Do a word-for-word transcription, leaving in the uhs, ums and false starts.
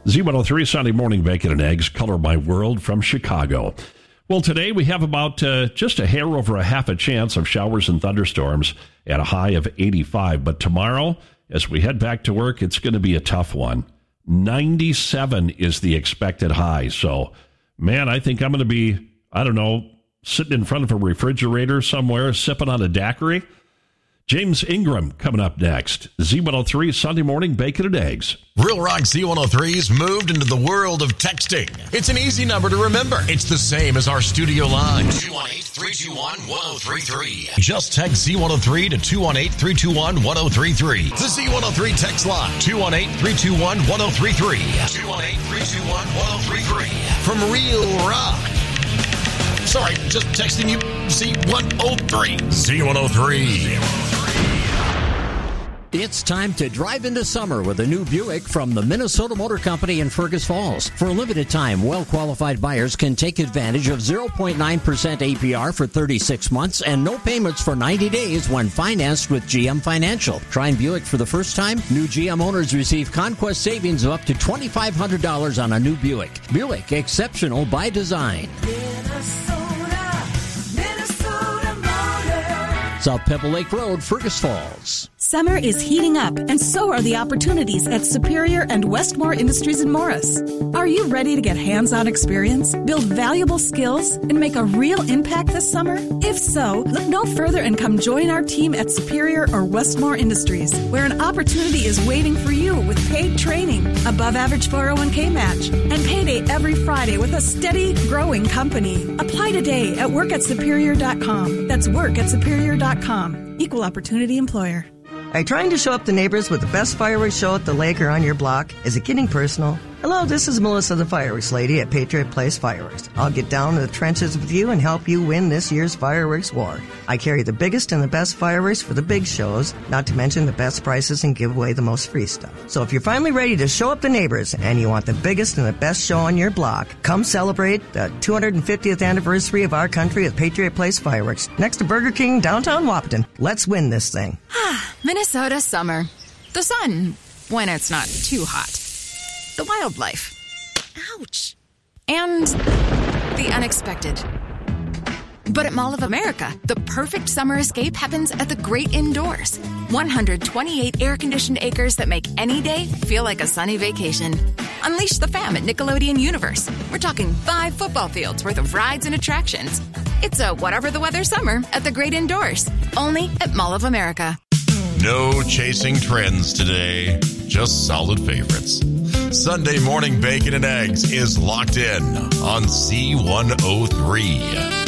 Z one oh three Sunday Morning Bacon and Eggs, Color My World from Chicago. Well, today we have about uh, just a hair over a half a chance of showers and thunderstorms at a high of eighty-five. But tomorrow, as we head back to work, it's going to be a tough one. ninety-seven is the expected high. So, man, I think I'm going to be, I don't know, sitting in front of a refrigerator somewhere, sipping on a daiquiri. James Ingram coming up next. Z one oh three Sunday Morning Bacon and Eggs. Real Rock Z one oh three's moved into the world of texting. It's an easy number to remember. It's the same as our studio line. two one eight, three two one, one oh three three. Just text Z one oh three to two one eight, three two one, one oh three three. The Z one oh three text line. two one eight, three two one, one oh three three. two one eight, three two one, one oh three three. From Real Rock. Sorry, just texting you Z one oh three. Z one oh three. It's time to drive into summer with a new Buick from the Minnesota Motor Company in Fergus Falls. For a limited time, well-qualified buyers can take advantage of zero point nine percent A P R for thirty-six months and no payments for ninety days when financed with G M Financial. Trying Buick for the first time? New G M owners receive conquest savings of up to twenty-five hundred dollars on a new Buick. Buick, exceptional by design. Minnesota, Minnesota Motor. South Pebble Lake Road, Fergus Falls. Summer is heating up, and so are the opportunities at Superior and Westmore Industries in Morris. Are you ready to get hands-on experience, build valuable skills, and make a real impact this summer? If so, look no further and come join our team at Superior or Westmore Industries, where an opportunity is waiting for you with paid training, above-average four oh one k match, and payday every Friday with a steady, growing company. Apply today at work at superior dot com. That's work at superior dot com. Equal opportunity employer. Are you trying to show up the neighbors with the best fireworks show at the lake or on your block? Is it getting personal? Hello, this is Melissa, the fireworks lady at Patriot Place Fireworks. I'll get down to the trenches with you and help you win this year's fireworks war. I carry the biggest and the best fireworks for the big shows, not to mention the best prices and give away the most free stuff. So if you're finally ready to show up the neighbors and you want the biggest and the best show on your block, come celebrate the two hundred fiftieth anniversary of our country at Patriot Place Fireworks, next to Burger King, downtown Wahpeton. Let's win this thing. Minnesota summer. The sun, when it's not too hot. The wildlife. Ouch. And the unexpected. But at Mall of America, the perfect summer escape happens at the great indoors. one hundred twenty-eight air-conditioned acres that make any day feel like a sunny vacation. Unleash the fam at Nickelodeon Universe. We're talking five football fields worth of rides and attractions. It's a whatever the weather summer at the great indoors. Only at Mall of America. No chasing trends today, just solid favorites. Sunday Morning Bacon and Eggs is locked in on Z one oh three.